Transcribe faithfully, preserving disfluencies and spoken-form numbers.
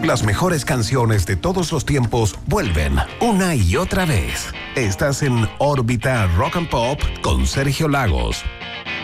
Las mejores canciones de todos los tiempos vuelven una y otra vez. Estás en órbita Rock and Pop con Sergio Lagos.